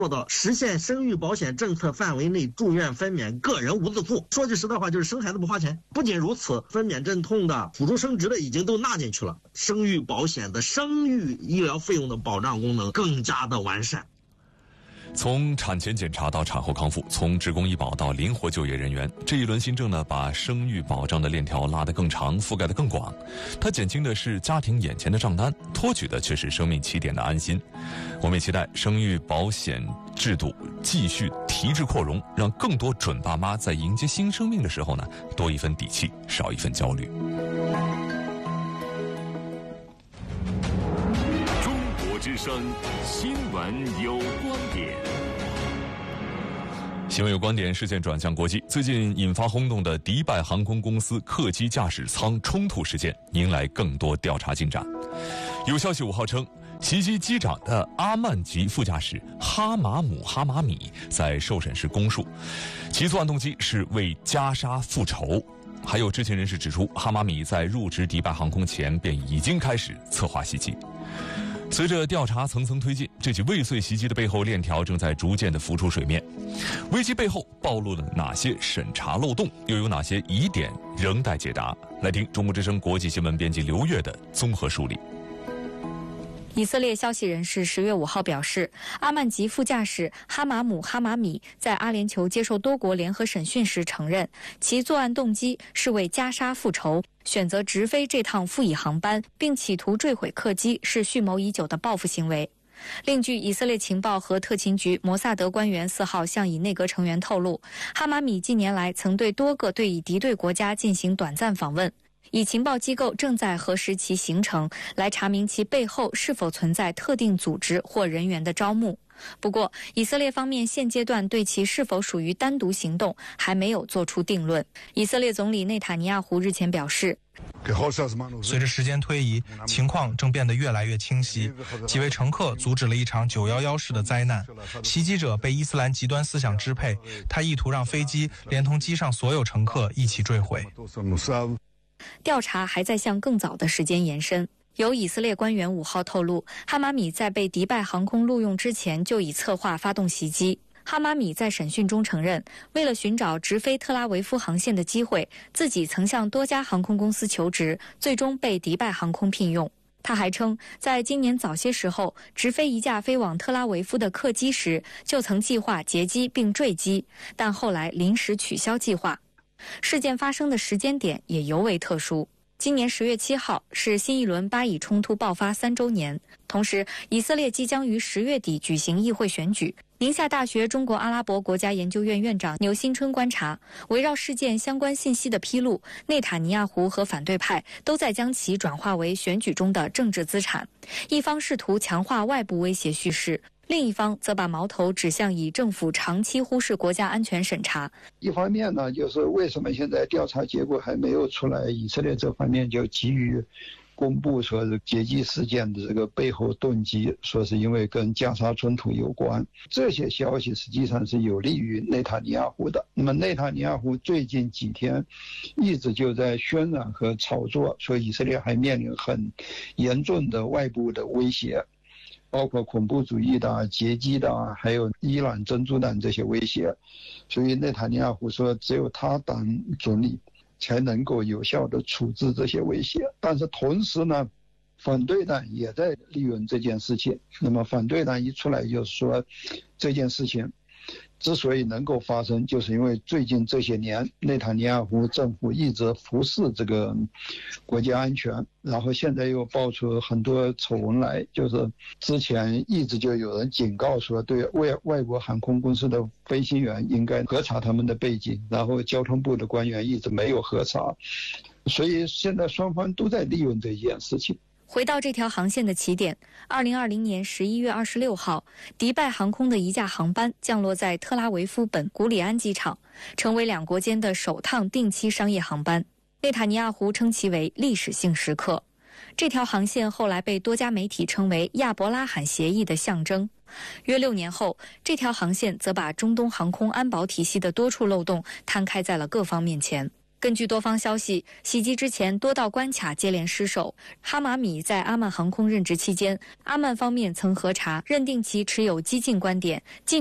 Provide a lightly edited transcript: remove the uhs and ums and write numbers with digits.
做到实现生育保险政策范围内住院分娩个人无自付。说句实在话，就是生孩子不花钱。不仅如此，分娩阵痛的、辅助生殖的已经都纳进去了。生育保险的生育医疗费用的保障功能更加的完善。 从产前检查到产后康复，从职工医保到灵活就业人员，这一轮新政呢，把生育保障的链条拉得更长，覆盖得更广。它减轻的是家庭眼前的账单，托举的却是生命起点的安心。我们也期待生育保险制度继续提质扩容，让更多准爸妈在迎接新生命的时候呢，多一份底气，少一份焦虑。 中国之声新闻有观点。 新闻有观点，视线转向国际。最近引发轰动的迪拜航空公司客机驾驶舱冲突事件迎来更多调查进展。有消息5号称，袭击机长的阿曼籍副驾驶哈马米在受审时供述，其作案动机是为加沙复仇。还有知情人士指出，哈马米在入职迪拜航空前便已经开始策划袭击。随着调查层层推进，这起未遂袭击的背后链条正在逐渐地浮出水面。危机背后暴露了哪些审查漏洞，又有哪些疑点仍待解答？来听中国之声国际新闻编辑刘越的综合梳理。 以色列消息人士10月5号表示，阿曼籍副驾驶哈马米在阿联酋接受多国联合审讯时承认，其作案动机是为加沙复仇，选择直飞这趟副乙航班，并企图坠毁客机是蓄谋已久的报复行为。另据以色列情报和特勤局摩萨德官员4号向以内阁成员透露，哈马米近年来曾对多个对以敌对国家进行短暂访问，以情报机构正在核实其行程，来查明其背后是否存在特定组织或人员的招募。不过，以色列方面现阶段对其是否属于单独行动还没有做出定论。以色列总理内塔尼亚胡日前表示， 随着时间推移，情况正变得越来越清晰。几位乘客阻止了一场911式的灾难，袭击者被伊斯兰极端思想支配，他意图让飞机连同机上所有乘客一起坠毁。 调查还在向更早的时间延伸。有以色列官员5号透露，哈马米在被迪拜航空录用之前就已策划发动袭击。哈马米在审讯中承认，为了寻找直飞特拉维夫航线的机会，自己曾向多家航空公司求职，最终被迪拜航空聘用。他还称，在今年早些时候，直飞一架飞往特拉维夫的客机时，就曾计划劫机并坠机，但后来临时取消计划。事件发生的时间点也尤为特殊。今年10月7号是新一轮巴以冲突爆发3周年，同时以色列即将于10月底举行议会选举。宁夏大学中国阿拉伯国家研究院院长牛新春观察，围绕事件相关信息的披露，内塔尼亚胡和反对派都在将其转化为选举中的政治资产。一方试图强化外部威胁叙事，另一方则把矛头指向以政府长期忽视国家安全审查。 一方面呢，就是为什么现在调查结果还没有出来，以色列这方面就急于公布说是劫机事件的这个背后动机，说是因为跟加沙冲突有关。这些消息实际上是有利于内塔尼亚胡的。那么内塔尼亚胡最近几天一直就在渲染和炒作，说以色列还面临很严重的外部的威胁，包括恐怖主义的、劫机的，还有伊朗真主党这些威胁。所以内塔尼亚胡说，只有他当总理才能够有效地处置这些威胁。但是同时呢，反对党也在利用这件事情。那么反对党一出来就说，这件事情之所以能够发生，就是因为最近这些年内塔尼亚胡政府一直忽视这个国家安全，然后现在又爆出很多丑闻来，就是之前一直就有人警告说，对外国航空公司的飞行员应该核查他们的背景，然后交通部的官员一直没有核查，所以现在双方都在利用这件事情。 回到这条航线的起点，2020年11月26号，迪拜航空的一架航班降落在特拉维夫本古里安机场，成为两国间的首趟定期商业航班。内塔尼亚胡称其为历史性时刻。这条航线后来被多家媒体称为亚伯拉罕协议的象征。约6年后，这条航线则把中东航空安保体系的多处漏洞摊开在了各方面前。 根据多方消息，袭击之前多道关卡接连失守。哈马米在阿曼航空任职期间，阿曼方面曾核查，认定其持有激进观点，禁